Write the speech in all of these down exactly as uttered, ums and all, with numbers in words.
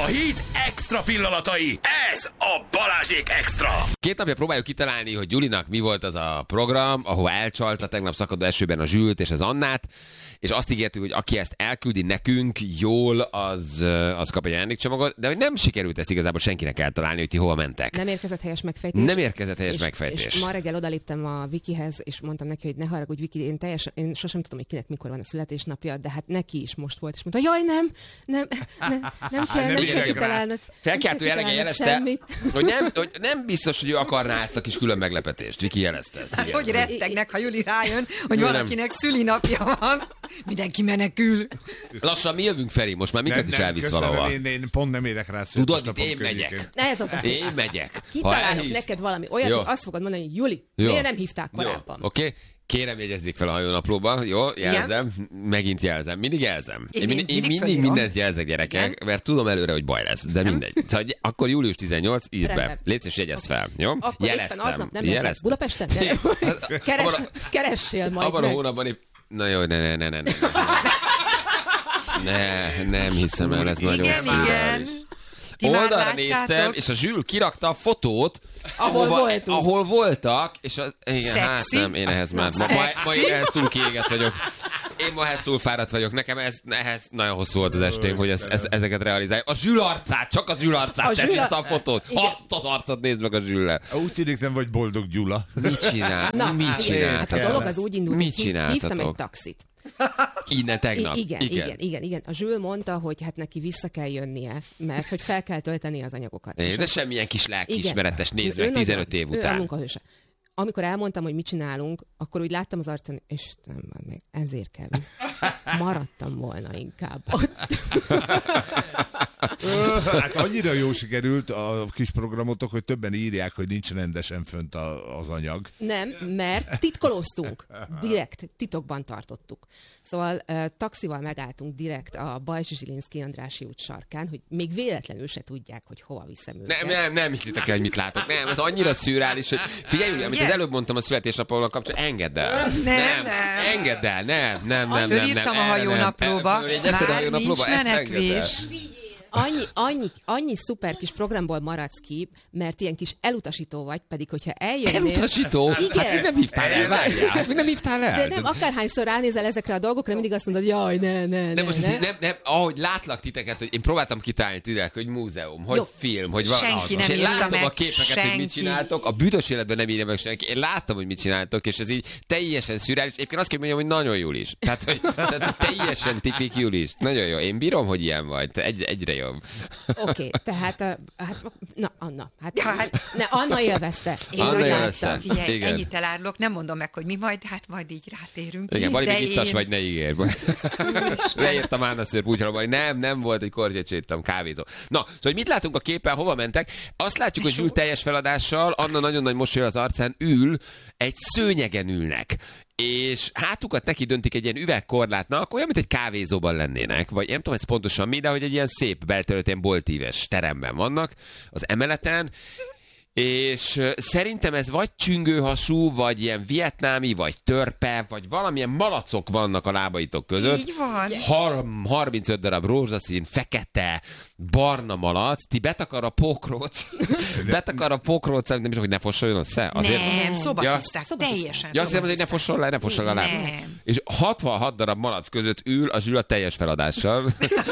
hét extra pillanatai. Ez a Balázsék Extra. Két napja próbáljuk kitalálni, hogy Gyulinak mi volt az a program, ahova elcsalta tegnap szakadó esőben a Zsült és az Annát, és azt ígértük, hogy aki ezt elküldi nekünk jól, az, az kap egy ajándékcsomagot, de hogy nem sikerült ezt igazából senkinek eltalálni, hogy ti hova mentek. Nem érkezett helyes megfejtés. Nem érkezett helyes és, megfejtés. És ma reggel odaléptem a Vikihez, és mondtam neki, hogy ne haragudj, Viki, én teljesen, én sosem tudom, hogy kinek mikor van a születésnapja, de hát neki is most volt, és mondta, jaj, nem, nem, nem, nem kell, nem, nem kell kitalálnod. Felkeltő jelege jelezte, hogy nem, hogy nem biztos, hogy ő akarná ezt a kis külön meglepetést. Viki jelezte ezt. Hát, hogy rettegnek, ha Juli rájön, hogy valakinek szülinapja van, mindenki menekül. Lassan mi jövünk, Feri, most már minket is elvisz valahol. Én, én pont nem érek rá Tudod, mit, én megyek. Ez az én megyek. Kitalálok neked valami olyat, hogy azt fogod mondani, hogy Juli, miért nem hívták korábban? Oké. Okay. Kérem, jegyezzék fel a hajónaplóba, jó? Jelzem, igen? Megint jelzem, mindig jelzem. Én, én mindig, mindig, én mindig mindent jelzek, gyerekek, igen? Mert tudom előre, hogy baj lesz, de mindegy. Tehát, akkor július tizennyolc, írd be. Légy szíves, jegyezd fel, jó? Akkor jeleztem. Aznap nem jeleztem. Budapesten? Keres, keressél majd abban meg. a hónapban épp... Na jó, ne, ne, ne, ne, ne. Ne, nem hiszem el, ez nagyon szürális. Oldalra néztem, és a Zsül kirakta a fotót, ahol, ahova, voltunk. ahol voltak, és a, igen, Szexi? hát nem, én ehhez már, ma, ma, ma én ehhez túl kiégett vagyok. Én ma ehhez túl fáradt vagyok. Nekem ez, ehhez nagyon hosszú volt az estém, hogy ez, ez, ezeket realizálj. A Zsül arcát, csak a Zsül arcát, tedd vissza a fotót. Azt az arcot nézd meg a Zsüllel. Úgy tűnik, nem vagy boldog Gyula. Mit csinál? Na, mit csináltatok? Hát a dolog az úgy indult, mit hogy hívtam egy taxit. Innen tegnap? I- igen, igen, igen, igen, igen. A Zsül mondta, hogy hát neki vissza kell jönnie, mert hogy fel kell tölteni az anyagokat. É, de az... semmilyen kis lelkiismeretes, nézd meg, tizenöt év ő után. A munkahőse. Amikor elmondtam, hogy mit csinálunk, akkor úgy láttam az arcán, és nem, még ezért kell vissza. Maradtam volna inkább ott. Hát annyira jó sikerült a kis programotok, hogy többen írják, hogy nincs rendesen fönt a, az anyag. Nem, mert titkolóztunk. Direkt, titokban tartottuk. Szóval uh, taxival megálltunk direkt a Bajcsy Zsilinszky Andrássy út sarkán, hogy még véletlenül se tudják, hogy hova viszem őket. Nem, nem, nem hiszitek el, hogy mit látok. Nem, ez annyira szürreális, hogy figyelj, amit az előbb mondtam a születésnapommal kapcsolatban, engedd el. Nem, nem. nem. Engedd el, nem, nem, nem, nem. Fölírtam a hajónaplóba, már nincs menekvés. Annyi, annyi, annyi szuper kis programból maradsz ki, mert ilyen kis elutasító vagy, pedig hogyha eljönnél... Elutasító? Igen. Hát még nem hívtál el, várjál. Még nem hívtál el. De nem, akárhányszor ránézel ezekre a dolgokra, mindig azt mondod, jaj, ne, ne, nem, ne, most ne. Nem, nem, ahogy látlak titeket, hogy én próbáltam kitálni titeket, hogy múzeum, hogy jó. Film, hogy valami. Senki és én látom meg, a képeket, senki. hogy mit csináltok, a büdös életben nem írja meg senki. Én láttam, hogy mit csináltok, és ez így teljesen szürreális. Egyébként azt kell mondjam, hogy nagyon jól is. Tehát, hogy tehát, teljesen tipik Julis. Nagyon jó. Én bírom, hogy ilyen vagy. Te egy, egyre jobb. Oké, okay, tehát, hát, na, Anna, hát, hát ne, Anna élvezte. Én Anna nagyon élvezte. Figyelj, igen. Ennyit elárulok, nem mondom meg, hogy mi majd, hát majd így rátérünk. Igen, Bali, még ittas én... vagy, ne ígérj. Leírtam ánaszőr búcsra, hogy nem, nem volt, hogy kortyát séttem, kávézó. Na, szóval hogy mit látunk a képen, hova mentek? Azt látjuk, hogy Zsül teljes feladással, Anna nagyon nagy mosoly az arcán ül, egy szőnyegen ülnek. És hátukat neki döntik egy ilyen üvegkorlátnak, olyan, mint egy kávézóban lennének, vagy nem tudom, ez pontosan mi, de hogy egy ilyen szép belterületen boltíves teremben vannak az emeleten, és szerintem ez vagy csüngőhasú, vagy ilyen vietnámi, vagy törpe, vagy valamilyen malacok vannak a lábaitok között. Így van. Har- harmincöt darab rózsaszín, fekete, barna malac, ti betakar a pókróc, betakar a pókróc, nem is, hogy ne fossoljon össze. Azért, nem, szobatiszták, ja, teljesen ja, azt hiszem, hogy ne fosson le, ne fosson le. Nem. És hatvanhat darab malac között ül a Zsül a teljes feladással.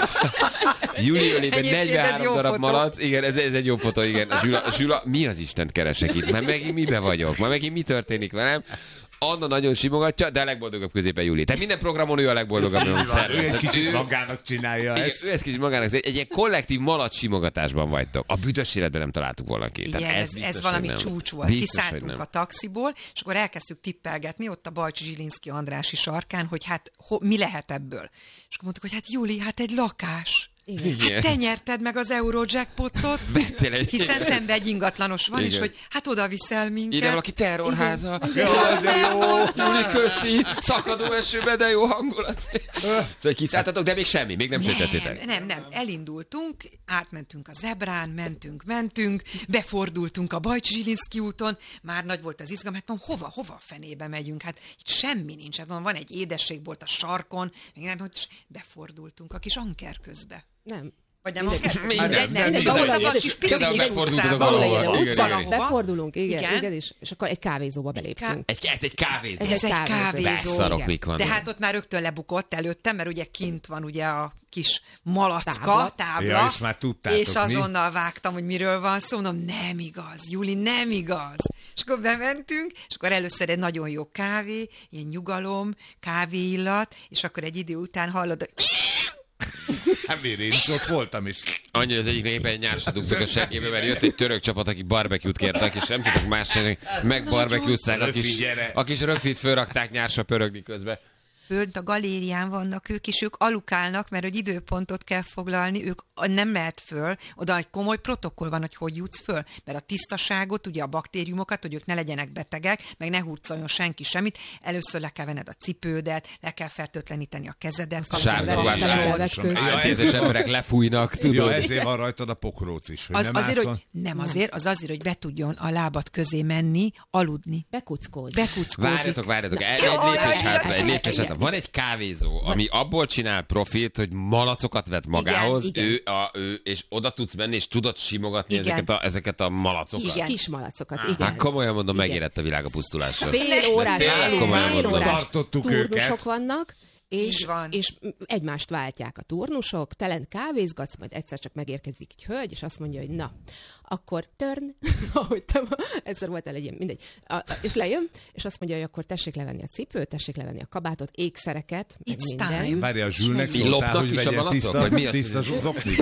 Júli ölében negyvenhárom darab fotó. Malac. Igen, ez, ez egy jó fotó, igen. A Zsula, a Zsula, mi az Istent keresek itt? Már megint mibe vagyok? Már megint mi történik velem? Anna nagyon simogatja, de a legboldogabb középen Júli. Tehát minden programon ő a legboldogabb, amit szervez. Ő egy kicsit magának csinálja igen, ezt. Ő egy kicsit magának. Egy, egy ilyen kollektív malac simogatásban vagytok. A büdös életben nem találtuk volna ki. Igen, ez, biztos, ez valami csúcs volt. Biztos, kiszálltunk a taxiból, és akkor elkezdtük tippelgetni ott a Bajcsy Zsilinszky Andrássy sarkán, hogy hát ho, mi lehet ebből. És akkor mondtuk, hogy hát Júli, hát egy lakás. Igen. Hát te nyerted meg az Eurojackpotot, hiszen szembe egy ingatlanos van, igen. És hogy hát oda viszel minket. Ide valaki terrorháza. Jaj, de jó, Júli, köszi, szakadó esőbe, de jó hangulat. Szóval kiszálltatok, de még semmi, még nem sejtettétek. Nem, nem, nem, elindultunk, átmentünk a Zebrán, mentünk, mentünk, befordultunk a Bajcsy Zsilinszky úton, már nagy volt az izgalom, hát mondom, hova, hova a fenébe megyünk, hát itt semmi nincs, hát van egy édességbolt a sarkon, még nem, hogy befordultunk a kis Anker közbe. Nem. Vagy nem a kettő? Nem, nem, nem. Igazából megfordultatok valahova. Befordulunk, igen, igen, és, és akkor egy kávézóba beléptünk. Egy, ez egy kávézó. Ez egy kávézó. Beszarok, mik van. De hát ott már rögtön lebukott előttem, mert ugye kint van ugye a kis malacka, tábla, tábla ja, és már tudtátok, és azonnal vágtam, hogy miről van szó, mondom, nem igaz, Juli, nem igaz. És akkor bementünk, és akkor először egy nagyon jó kávé, ilyen nyugalom, kávéillat, és akkor egy idő után hallod, hogy Hát miért én is ott voltam is. Annyi, az egyik éppen nyársa dugtak a seggébe, mert jött egy török csapat, akik barbecue-t kértek, és nem tudtak más csinálni, meg barbecue-zták, a kis, a kis röfit fölrakták nyársa pörögni közben. föld, a galérián vannak ők, és ők alukálnak, mert hogy időpontot kell foglalni, ők nem mehet föl, oda egy komoly protokoll van, hogy hogy jutsz föl, mert a tisztaságot, ugye a baktériumokat, hogy ők ne legyenek betegek, meg ne hurcoljon senki semmit, először le kell venned a cipődet, le kell fertőtleníteni a kezedet. Tízes emberek lefújnak, tudod. Ja, ezért van rajtad a pokróc is, hogy az, nem azért, ászol. hogy, nem azért, az azért, hogy be tudjon a lábad közé menni, aludni. Bekuckóz. Bekuckózik. Várjatok, várjatok, egy, egy lépés hátra, egy lépés hátra. Van egy kávézó, ami abból csinál profit, hogy malacokat vet magához, igen, ő, a, ő, és oda tudsz menni, és tudod simogatni ezeket a, ezeket a malacokat. Igen. Kis malacokat, igen. Hát komolyan mondom, megérett a világ a pusztulásra. Fél órás, fél órás turnusok vannak, és, és egymást váltják a turnusok, telen kávézgatsz, majd egyszer csak megérkezik egy hölgy, és azt mondja, hogy na, akkor turn, ahogy te egyszer voltál egy ilyen, mindegy, a, a, és lejön, és azt mondja, hogy akkor tessék levenni a cipőt, tessék levenni a kabátot, ékszereket, meg minden. Várj, a Zsülnek szóltál, hogy vegyen tiszta, tiszta zoknit?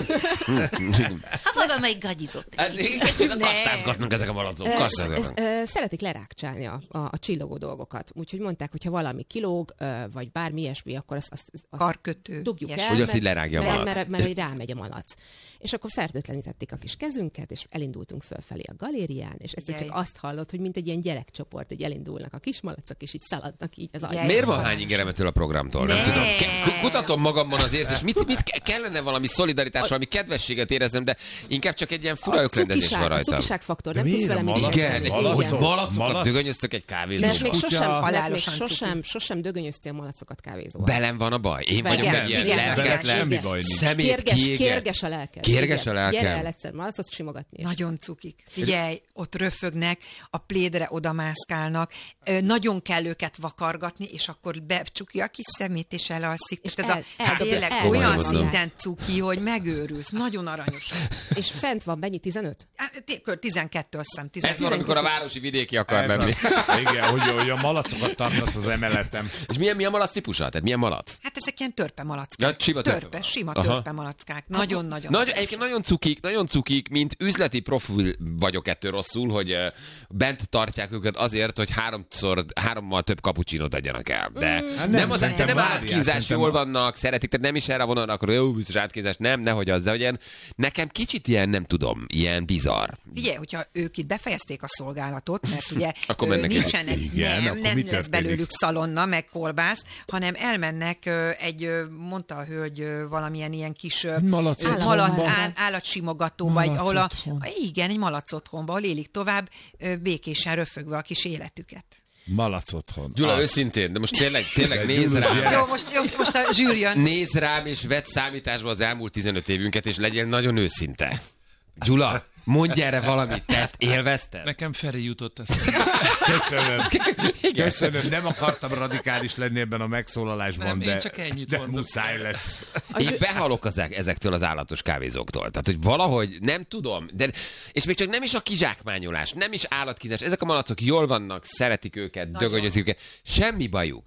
Maga meg gagyizott. Kastázgatnak ezek a malacok. Szeretik lerákcsálni a, a, a csillogó dolgokat. Úgyhogy mondták, hogy ha valami kilóg, vagy bármi ilyesmi, akkor azt, azt, azt karkötő, dugjuk el, hogy azt így lerágja a malac. Mert, mert, mert, mert rámegy a malac. És akkor fertőtlenítették a kis kezünket, és elindultunk fölfelé a galérián, és egyszer csak azt hallott, hogy mint egy ilyen gyerekcsoport, hogy elindulnak a kis malacok, és így szaladnak így az ajtón. Miért van hány ingeremetől a programtól? Nem, nem tudom. Ke- kutatom magamban az érzést, mit, mit kellene valami szolidaritás, valami kedvességet érezzem, de inkább csak egy ilyen fura öklendezés van rajta. A cukiságfaktor, nem tudsz vele mit Igen, hogy malacokat dögönyöztök egy kávézóba. Mert még sosem, sosem, sosem dögönyöztél malacokat kávézóba. Belem van a baj. Én vagyok egy ilyen lelketlen, szemét kiéget. Kérges a lelke. Kérges a lelkem. Gyere el egyszer malacot simogatni. Nagyon cukik. Figyelj, ott röfögnek, a plédre odamászkálnak, nagyon kell őket vakargatni, és akkor becsukja a kis szemét, és elalszik. És ez el, a tényleg olyan szinten cuki, hogy megőrülsz. Nagyon aranyos. És fent van mennyi? tizenöt? tizenkettő, azt hiszem. Ez van, amikor a városi vidéki akar menni. Igen, hogy, hogy a malacokat tartasz az emeletem. És milyen, milyen malac típusa? Tehát milyen malac? Hát ezek ilyen törpe malackák. Ja, sima törpe. törpe sima törpe malackák. Nagyon-nagyon. Nagy, egyébként nagyon cukik, nagyon cukik, mint üzleti profil vagyok ettől rosszul, hogy bent tartják őket azért, hogy háromszor, hárommal több kapucsinót adjanak el. De mm. nem, nem, az, de nem átkínzás, jól vannak, szeretik, tehát nem is erre vonalra, akkor jó, biztos átkínzás, nem, nehogy az, de hogy ilyen, nekem kicsit ilyen, nem tudom, ilyen bizarr. Ugye, hogyha ők itt befejezték a szolgálatot, mert ugye akkor ő, nincsenek, igen, nem, nem lesz történik? belőlük szalonna, meg kolbász, hanem elmennek egy, mondta a hölgy, valamilyen ilyen kis malac, áll, állatsimogató, vagy ahol a, igen, egy malac otthonba, ahol élik tovább, békésen röfögve a kis életüket. Malac otthon. Gyula, az. Őszintén, de most tényleg, tényleg nézz rám. Jó, most, jó, most a zsűr jön. Nézz rám, és vedd számításba az elmúlt tizenöt évünket, és legyél nagyon őszinte. Gyula, mondj erre valamit, te ezt élvezted? Nekem Feri jutott eszembe. Köszönöm. Köszönöm. Nem akartam radikális lenni ebben a megszólalásban, nem, de, csak ennyit de mondok. muszáj lesz. Én behalok az, ezektől az állatos kávézóktól. Tehát, hogy valahogy nem tudom, de, és még csak nem is a kizsákmányolás, nem is állatkínzás. Ezek a malacok jól vannak, szeretik őket, dögönyözik őket. Semmi bajuk.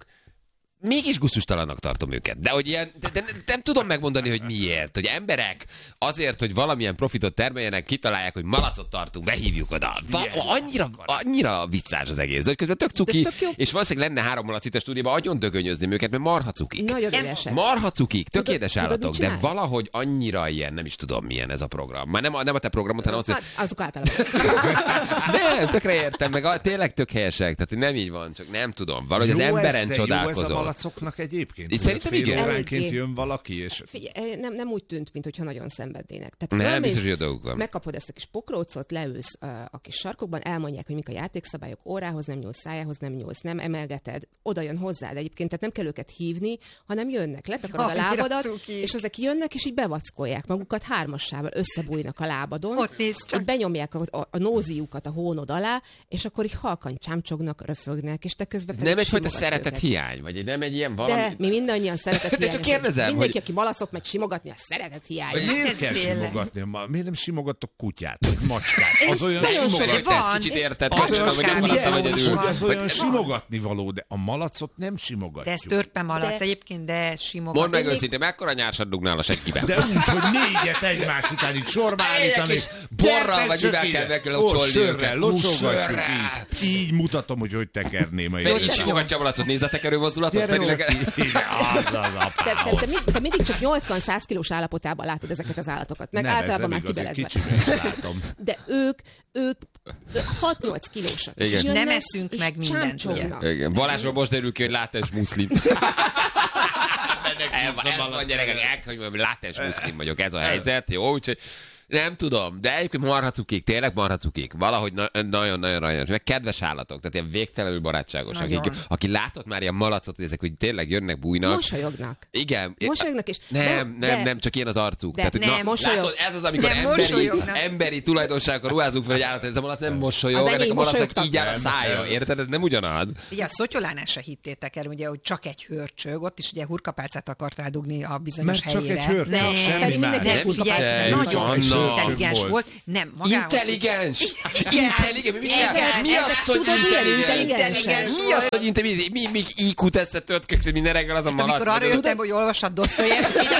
Mégis gusztustalannak tartom őket. De, hogy ilyen, de, de, de nem tudom megmondani, hogy miért. Hogy emberek azért, hogy valamilyen profitot termeljenek, kitalálják, hogy malacot tartunk, behívjuk oda. Va- annyira, annyira viccás az egész. De közben tök cuki, és valószínűleg lenne három malac itt a stúdióban, agyon dögönyözném őket, mert marha cukik. Nagyon ügyesek. Marha cukik, tök édes tudod, állatok, tudod, de valahogy annyira ilyen, nem is tudom milyen ez a program. Már nem a, nem a te programod, hanem az, hogy... Hát, azok általában. Nem, tökre értem, meg a, tényleg tök helyesek, tehát nem így van, csak nem tudom. Valahogy az emberen csodálkozom. malacoknak egyébként? Itt szerintem fél igen. óránként jön valaki, és... Figyelj, nem, nem úgy tűnt, mintha nagyon szenvednének. Tehát Nem, fölmész, biztos, hogy a dolguk van. megkapod ezt a kis pokrócot, leülsz uh, a kis sarkokban, elmondják, hogy mik a játékszabályok, órához nem nyúlsz, szájához nem nyúlsz, nem emelgeted, oda jön hozzád egyébként, tehát nem kell őket hívni, hanem jönnek, letakarod a lábadat, és ezek jönnek, és így bevackolják magukat hármassával, összebújnak a lábadon, hogy benyomják a, a, a nóziukat a hónod alá, és akkor így halkan csámcsognak, röfögnek, és te közben nem egyfajta szeretet hiány, vagy nem egy ilyen valami... De mi mindannyian szeretet hiány. De csak kérdezem, mindenki, hogy... aki malacot megy simogatni, a szeretet hiány. Miért kell simogatni? Miért nem simogattok kutyát, vagy macskát? Az olyan simogatni. Van. Kicsit érted, köszönöm, hogy nem maradtam egyedül. Az olyan simogatni való, de a malacot nem simogatjuk. De ez törpe malac egyébként, de simogatni. Mondd meg őszintén, mekkora nyársad dugnál a seggibe? De úgy, hogy négyet egymás után így sorba állítani. Borral vagy mivel kell megkülöpcsolni őket. Locsogatjuk így. Így mutatom, hogy hogy tekerném a így simogatja a malacot, nézd a tekerő mozdulatot. Te mindig csak nyolcvan-száz kilós állapotában látod ezeket az állatokat, meg általában már kibelezve. De ők, ők hat-nyolc kilósak. Nem eszünk meg mindent. Igen. Balázsról most derül ki, hogy látás muszlim. Ez van, gyerekek, hogy látás muszlim vagyok, ez a helyzet, jó, úgyhogy nem tudom, de egyébként marha cukik, tényleg marha cukik. Valahogy nagyon-nagyon aranyos, meg kedves állatok, tehát ilyen végtelenül barátságosak. Akik, aki látott már ilyen malacot, hogy ezek, hogy tényleg jönnek, bújnak. Mosolyognak. Igen. Mosolyognak, és nem, de, nem, de, nem, csak ilyen az arcuk. De, tehát, nem, na, mosolyog. Látod, ez az, amikor nem emberi, emberi tulajdonságokkal ruházunk fel egy állat, ez a malac nem mosolyog, ennek a malacnak így áll a szája, érted? Ez nem ugyanaz. Ugye a Szotyolánál se hittétek el, ugye, hogy csak egy hörcsög, ott is ugye hurkapálcát akartál dugni a bizonyos helyére. helyére. Csak egy hörcsög, semmi más. Nem, figyelj, nagyon intelligens volt. Nem, magához. Intelligens! Intelligens! Mi az, hogy intelligens? Mi az, hogy intelligens? Mi még í kú-tesztet tört minden reggel az a malac? Amikor arra jöttem, hogy olvassad Dostoyevskit,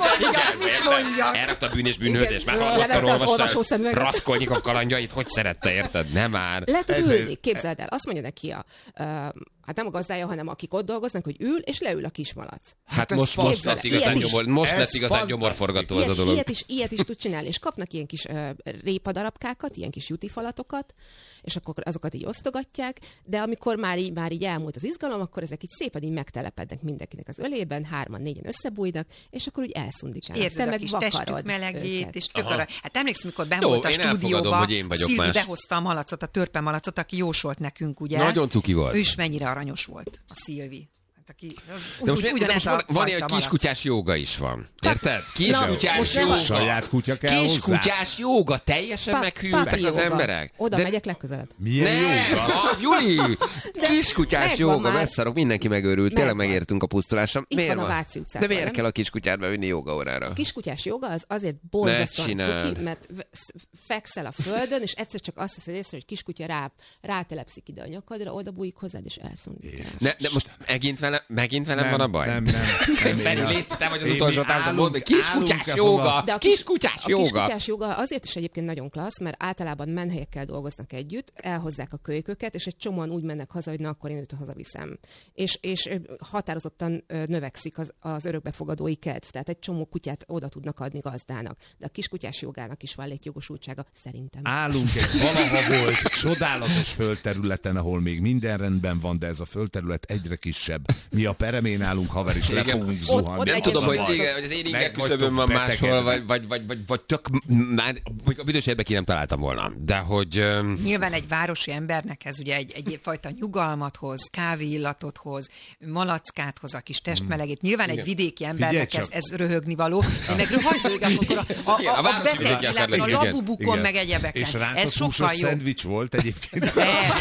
mit mondjak? Elrakta a Bűn és bűnhődés, már harmadszor olvastál Raskolnikov kalandjait, hogy szerette, érted? Nem már. Lehet, hogy ülni, képzeld el. Azt mondja neki a... Hát nem a gazdája, hanem akik ott dolgoznak, hogy ül, és leül a kismalac. Hát, hát most, most lett igazán, gyomor, most lett igazán gyomorforgató az a dolog. Ilyet is, ilyet is tud csinálni, és kapnak ilyen kis uh, répadarabkákat, ilyen kis jutifalatokat, és akkor azokat így osztogatják, de amikor már így, már így elmúlt az izgalom, akkor ezek így szépen így megtelepednek mindenkinek az ölében, hárman, négyen összebújnak, és akkor úgy elszundikálnak. Érzed a kis testük melegét, és tök arra. Hát emlékszem, mikor ben volt a stúdióba, Szilvi behozta a malacot, a törpe malacot, aki jósolt nekünk, ugye? Nagyon cuki volt. Ő is mennyire aranyos volt, a Szilvi. Aki, az, de most, úgy, de most van, van ilyen kiskutyás jóga is van. Érted? Kiskutyás jóga. Saját kutya kell Kiskutyás jóga. Teljesen pa, meghűltek az emberek. Oda de... megyek legközelebb. Milyen jóga? Juli! Kiskutyás jóga. Messzarok, mindenki megőrült. Tényleg megértünk a pusztulásra. Itt miért van a Váci utcán. De miért nem? Kell a kiskutyát bevinni jóga órára? A kiskutyás jóga az azért borzasztóan cuki, mert fekszel a földön, és egyszer csak azt hiszed észre, hogy kiskutya rá, rátelepszik ide a nyakadra, oda bújik hozzád, és elszundikál. De most megint vele Megint velem nem, van a baj? Nem, nem. nem Feri, légy, te vagy az utolsó táncon, mondd, hogy kiskutyás jóga, de a kiskutyás jóga. A kiskutyás jóga azért is egyébként nagyon klassz, mert általában menhelyekkel dolgoznak együtt, elhozzák a kölyköket, és egy csomóan úgy mennek haza, hogy na, akkor én őt hazaviszem. És, és határozottan növekszik az, az örökbefogadói kedv, tehát egy csomó kutyát oda tudnak adni gazdának. De a kiskutyás jogának is van létjogosultsága, szerintem. Állunk egy valaha volt csodálatos földterületen, ahol még minden rendben van, de ez a földterület egyre kisebb. Mi a peremén állunk, haver, és le fogunk zuhanni. Nem tudom, hogy, igen, hogy az én inger küszöbön van máshol, vagy, vagy, vagy, vagy, vagy tök... Már a büdös helyben ki nem találtam volna. De hogy... Um... Nyilván egy városi embernek ez ugye egy, egy fajta nyugalmat hoz, kávéillatot hoz, malackát hoz, a kis testmelegét. Nyilván egy vidéki embernek ez, ez röhögni való. De meg röhögni, amikor a, a, a, a beteg világban, a labubukon, meg egyebeken. És rántott húsos szendvics volt egyébként.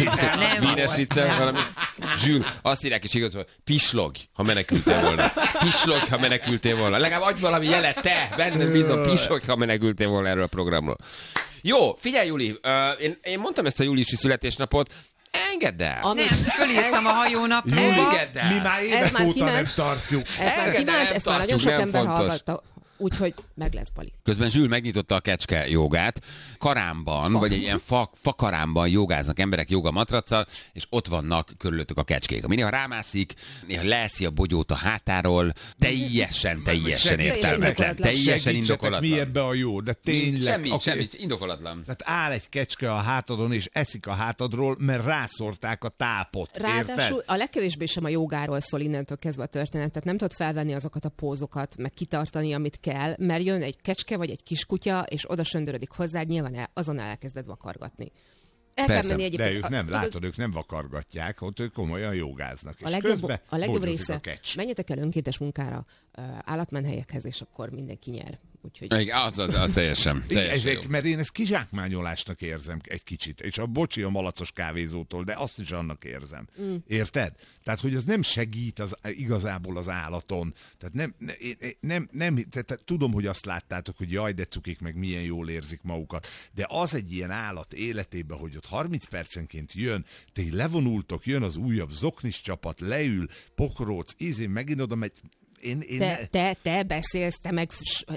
Vínes vicce, valami... Zsűr, azt írják is igaz, hogy pislog, ha menekültél volna. Pislog, ha menekültél volna. Legalább adj valami jelet, te! Benned bízom, pislog, ha menekültél volna erről a programról. Jó, figyelj, Juli, uh, én, én mondtam ezt a júliusi születésnapot, engedd el! Nem, fölírtam a hajónapra. Engedd el! Mi már évek óta nem tartjuk. Ez már kívánt, ezt már nagyon sok ember hallgatta. Úgyhogy meg lesz, Bali. Közben Zsül megnyitotta a kecske jogát. Karámban, fa. vagy egy ilyen fa, fakarámban jogáznak emberek jogamatraccal, és ott vannak körülöttük a kecskék. Ami néha rámászik, néha leeszi a bogyót a hátáról, teljesen, teljesen értelmetlen. Teljesen indokolatlan. Mi ebbe a jó, de tényleg. Semmi, okay. semmi, indokolatlan. Tehát áll egy kecske a hátadon, és eszik a hátadról, mert rászórták a tápot. Ráadásul érted? A legkevésbé sem a jogáról szól innentől kezdve a történet. Tehát nem tudod felvenni azokat a pózokat, meg kitartani, amit kell, mert jön egy kecske vagy egy kiskutya, és oda söndörödik hozzád, nyilván el, azon elkezded vakargatni. El Persze, kell menni de ők nem, a, látod, ők nem vakargatják, ott ők komolyan jogáznak. A legjobb, a legjobb része, a menjetek el önkéntes munkára uh, állatmenhelyekhez, és akkor mindenki nyer. Úgyhogy... Igen, az, az, az teljesen, teljesen Ezek, mert én ezt kizsákmányolásnak érzem egy kicsit, és a bocsi a malacos kávézótól, de azt is annak érzem. Mm. Érted? Tehát, hogy az nem segít az, igazából az állaton. Tehát nem, nem, nem, nem tehát tudom, hogy azt láttátok, hogy jaj, de cukik meg milyen jól érzik magukat, de az egy ilyen állat életében, hogy ott harminc percenként jön, te levonultok, jön az újabb zoknis csapat, leül, pokróc, ízén megint oda megy. Én, én te, te, te beszélsz, te meg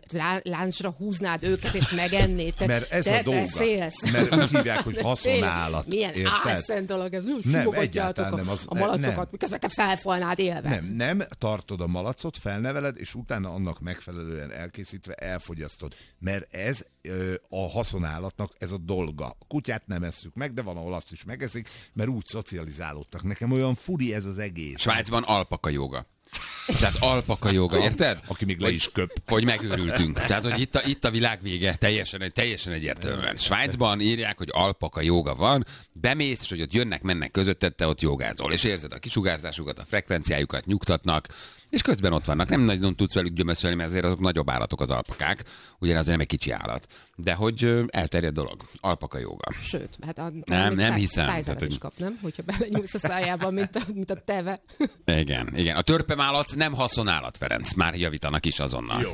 láncra húznád őket, és megennéd. Te, mert ez te a dolga. Beszélsz. Mert úgy hívják, hogy haszonállat. Milyen álszent dolog ez. Nem, egyáltalán nem. Az, a malacokat, miközben te felfalnád élve. Nem, nem, tartod a malacot, felneveled, és utána annak megfelelően elkészítve elfogyasztod. Mert ez ö, a haszonállatnak ez a dolga. A kutyát nem esszük meg, de van, ahol azt is megeszik, mert úgy szocializálódtak. Nekem olyan furi ez az egész. Svájcban alpaka jóga. Tehát alpaka jóga, érted? Aki még le is köp. Hogy megőrültünk. Tehát, hogy itt a, itt a világ vége teljesen, teljesen egyértelműen. Svájcban írják, hogy alpaka jóga van, bemész, és hogy ott jönnek, mennek közötted, te ott jogázol. És érzed a kisugárzásukat, a frekvenciájukat nyugtatnak, és közben ott vannak. Nem nagyon tudsz velük gyömöszölni, mert azért azok nagyobb állatok az alpakák. Ugyan azért nem egy kicsi állat. De hogy elterjedt dolog. Alpaka jóga. Sőt, hát a, nem, nem hiszem. Szájzálat is kap, nem? Hogyha belenyúlsz a szájába, mint a, mint a teve. Igen, igen. A törpemállat nem haszonállat, Ferenc. Már javítanak is azonnal.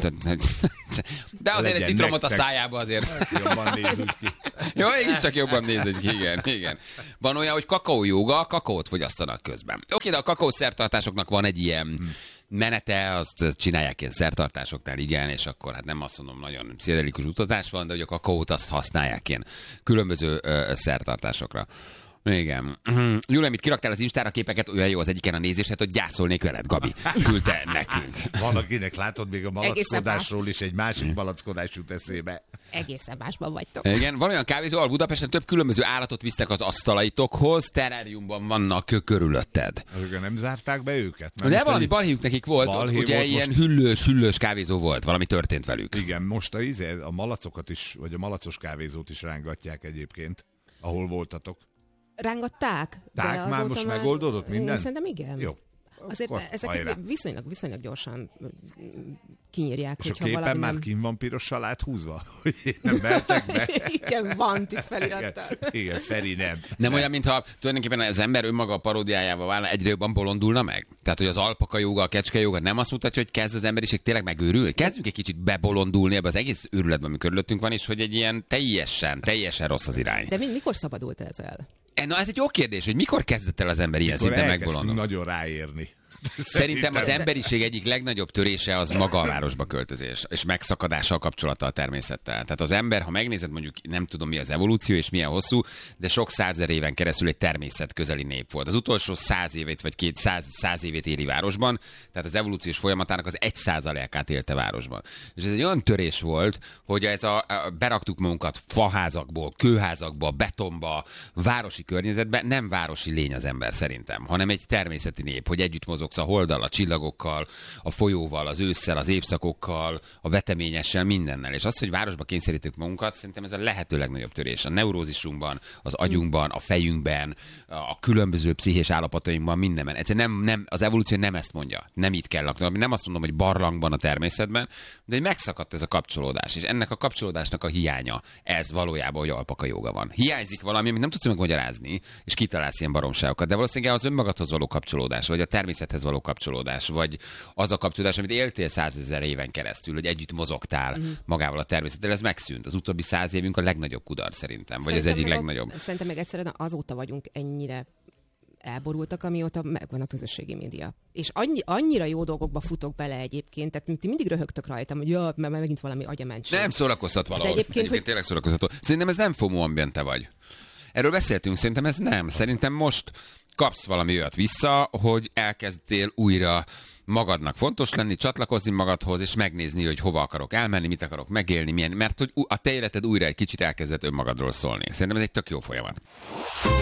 De azért legyen egy citromot nektek a szájába azért. Jobban nézzük ki. Jó, mégis csak jobban nézzük ki, igen, igen. Van olyan, hogy kakaójóga, kakaót fogyasztanak közben. Oké, de a kakaó szertartásoknak van egy ilyen hmm. menete, azt csinálják ilyen szertartásoknál, igen, és akkor hát nem azt mondom, nagyon pszichedelikus utazás van, de hogy a kakaót azt használják ilyen különböző ö, szertartásokra. Igen. Jól, amit kiraktál az Instára képeket, olyan jó az egyiken a nézésed, hogy gyászolnék veled, Gabi. Küldte nekünk. Van, akinek látod még a malackodásról is egy másik malackodás jut eszébe. Egészen másban vagytok. Igen, van olyan kávézó, ahol Budapesten több különböző állatot visztek az asztalaitokhoz, teráriumban vannak körülötted. Ők nem zárták be őket? Nem de valami balhéjuk nekik volt, ott, ugye volt ilyen most... hüllős, hüllős kávézó volt, valami történt velük. Igen, most a, a malacokat is, vagy a malacos kávézót is rángatják egyébként, ahol voltatok. Rángatták? Tehát már most már... megoldódott minden? Szerintem igen. Jó. Azért ezeket viszonylag, viszonylag gyorsan kinyírják. És a képen már nem... kim van pirossal áthúzva? Hogy nem mertek be? Igen, van itt felirattal. Igen, igen, Feri nem. Nem olyan, mintha tulajdonképpen az ember önmaga a paródiájával válna, egyre jobban bolondulna meg? Tehát, hogy az alpaka jóga, a kecske jóga nem azt mutatja, hogy kezd az emberiség tényleg megőrül? Kezdjünk egy kicsit bebolondulni ebbe az egész őrületben, ami körülöttünk van, és hogy egy ilyen teljesen, teljesen rossz az irány. De mikor szabadult ez el? Na, ez egy jó kérdés, hogy mikor kezdett el az ember ilyen szinten megbolondulni? Nagyon ráérni. Szerintem az emberiség egyik legnagyobb törése az maga a városba költözés, és megszakadása a kapcsolata a természettel. Tehát az ember, ha megnézed, mondjuk nem tudom mi az evolúció és milyen hosszú, de sok százezer éven keresztül egy természet közeli nép volt. Az utolsó száz évét vagy két száz, száz évét éli városban, tehát az evolúciós folyamatának az egy százalékát élte városban. És ez egy olyan törés volt, hogy ez a, a beraktuk magunkat faházakból, kőházakba, betonba, városi környezetbe, nem városi lény az ember szerintem, hanem egy természeti nép, hogy együtt mozog a holddal, a csillagokkal, a folyóval, az ősszel, az évszakokkal, a veteményessel, mindennel. És az, hogy városba kényszerítünk magunkat, szerintem ez a lehető legnagyobb törés. A neurózisunkban, az agyunkban, a fejünkben, a különböző pszichés állapotainkban, mindenben. Egyszerűen nem, nem, az evolúció nem ezt mondja. Nem itt kell lakni. Nem azt mondom, hogy barlangban a természetben, de hogy megszakadt ez a kapcsolódás. És ennek a kapcsolódásnak a hiánya, ez valójában, hogy alpaka jóga van. Hiányzik valami, amit nem tudsz megmagyarázni, és kitalálsz ilyen baromságokat, de valószínűleg az önmagadhoz való kapcsolódás, vagy a természethez való kapcsolódás, vagy az a kapcsolódás, amit éltél százezer éven keresztül, hogy együtt mozogtál mm. magával a természettel, ez megszűnt. Az utóbbi száz évünk a legnagyobb kudarc szerintem, vagy szerintem az egyik meg legnagyobb. A, szerintem meg egyszerűen azóta vagyunk ennyire elborultak, amióta megvan a közösségi média. És annyi, annyira jó dolgokba futok bele egyébként, tehát ti mindig röhögtök rajtam, hogy ja, mert megint valami agyamentség. Nem szórakoztat valahol. De egyébként, egyébként hogy... tényleg szórakoztató. Szerintem ez nem FOMO ambiente vagy. Erről beszéltünk, szerintem ez nem. Szerintem most kapsz valami olyat vissza, hogy elkezdtél újra magadnak fontos lenni, csatlakozni magadhoz, és megnézni, hogy hova akarok elmenni, mit akarok megélni, milyen, mert hogy a te életed újra egy kicsit elkezdett önmagadról szólni. Szerintem ez egy tök jó folyamat.